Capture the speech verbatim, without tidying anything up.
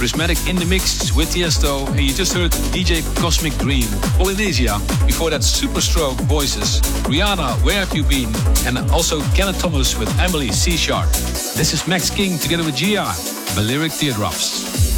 Prismatic in the mix with Tiesto, and you just heard D J Cosmic Green, Polynesia. Before that, Superstroke Voices, Rihanna, Where Have You Been, and also Kenneth Thomas with Emily C. Sharp. This is Max King together with G R, Balearic Teardrops.